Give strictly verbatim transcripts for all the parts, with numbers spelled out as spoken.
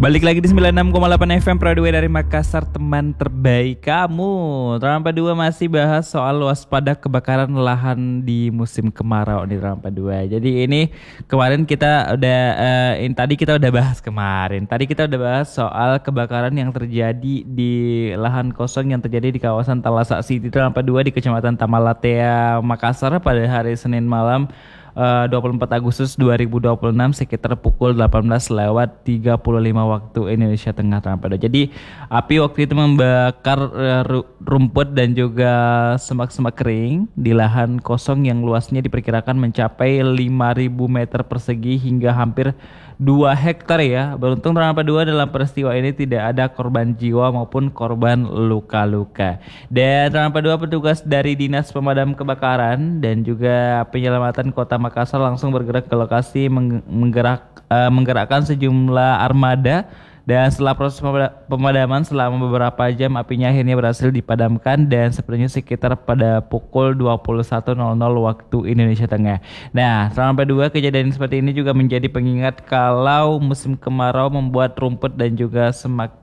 Balik lagi di sembilan puluh enam koma delapan F M Prodway dari Makassar, teman terbaik kamu. Rampa dua masih bahas soal waspada kebakaran lahan di musim kemarau nih Rampa dua. Jadi ini kemarin kita udah eh, ini tadi kita udah bahas kemarin. Tadi kita udah bahas soal kebakaran yang terjadi di lahan kosong yang terjadi di kawasan Talasak City Rampa dua di Kecamatan Tamalatea, Makassar pada hari Senin malam eh, dua puluh empat Agustus dua ribu dua puluh enam sekitar pukul delapan belas lewat tiga puluh lima waktu Indonesia Tengah Rampada. Jadi api waktu itu membakar eh, ru- rumput dan juga semak-semak kering di lahan kosong yang luasnya diperkirakan mencapai lima ribu meter persegi hingga hampir dua hektar ya. Beruntung Rampada dua dalam peristiwa ini tidak ada korban jiwa maupun korban luka-luka. Dan Rampada dua petugas dari Dinas Pemadam Kebakaran dan juga Penyelamatan Kota Makassar langsung bergerak ke lokasi meng- menggerak eh, menggerakkan sejumlah armada, dan setelah proses pemada- pemadaman selama beberapa jam apinya akhirnya berhasil dipadamkan dan sepertinya sekitar pada pukul dua puluh satu nol nol waktu Indonesia Tengah. Nah, selama dua kejadian seperti ini juga menjadi pengingat kalau musim kemarau membuat rumput dan juga semak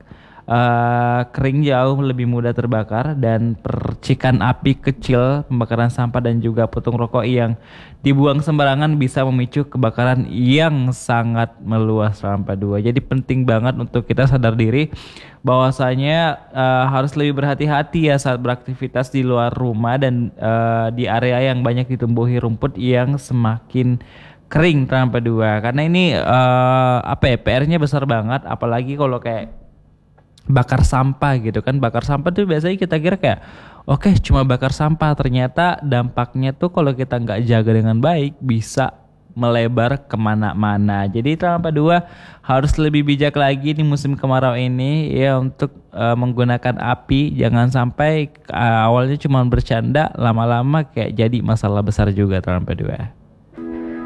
Uh, kering jauh lebih mudah terbakar, dan percikan api kecil, pembakaran sampah dan juga putung rokok yang dibuang sembarangan bisa memicu kebakaran yang sangat meluas Rampa dua. Jadi penting banget untuk kita sadar diri bahwasanya uh, harus lebih berhati-hati ya saat beraktivitas di luar rumah dan uh, di area yang banyak ditumbuhi rumput yang semakin kering Rampa dua. Karena ini uh, apa ya, P R-nya besar banget, apalagi kalau kayak bakar sampah gitu kan. Bakar sampah tuh biasanya kita kira kayak oke okay, cuma bakar sampah, ternyata dampaknya tuh kalau kita nggak jaga dengan baik bisa melebar kemana-mana. Jadi Rampa dua harus lebih bijak lagi di musim kemarau ini ya untuk uh, menggunakan api. Jangan sampai uh, awalnya cuma bercanda, lama-lama kayak jadi masalah besar juga Rampa dua.